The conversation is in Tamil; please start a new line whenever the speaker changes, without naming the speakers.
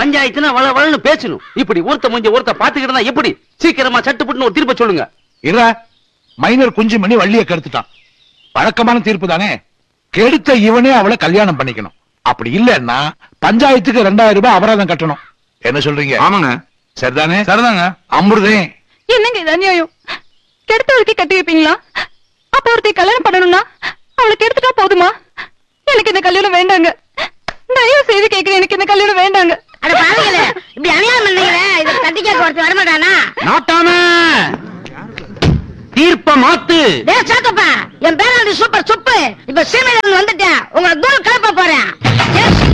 பஞ்சாயத்துனா வளன்னு பேசணும். இப்படி ஒருத்த முடிஞ்ச ஒருத்த பாத்துக்கிட்டா எப்படி? சீக்கிரமா சட்டுப்பட்டுன்னு ஒரு தீர்ப்பை சொல்லுங்க.
மைனர் குஞ்சு மணி வள்ளிய கெடுத்துட்டான். வழக்கமான தீர்ப்பு தானே. கெடுத்த இவனே அவளை கல்யாணம் பண்ணிக்கணும். அப்படி இல்லன்னா பஞ்சாயத்துக்கு 2000 ரூபாய் அபராதம் கட்டணும். என்ன சொல்றீங்க?
ஆமாங்க.
சரிதானே?
சரிதாங்க.
அமிர்தே,
என்னங்க இது அநியாயம்? கெடுத்தவளுக்கு கட்டி வைப்பீங்களா? அப்ப ஒருத்தை கல்யாணம் பண்ணணும்னா அவளுக்கு எடுத்துட்டா போதுமா? எனக்கு இந்த கல்யாணம் வேண்டாங்க. தயவு செய்து கேட்கிறேன், எனக்கு இந்த கல்யாணம் வேண்டாங்க.
அட பாருங்களே, இப்படி அநியாயம் பண்ணீங்களே, இத தட்டி கேட்க ஒருத்தர் வரமாட்டானா?
நாட்டாம தீர்ப்ப மாத்து.
டேய் சாத்தப்பா, என் பேராண்டி சூப்பர் சுப்பு. இப்ப சீமையில வந்துட்டேன். உங்களை தூரம் கிளப்ப போறேன்.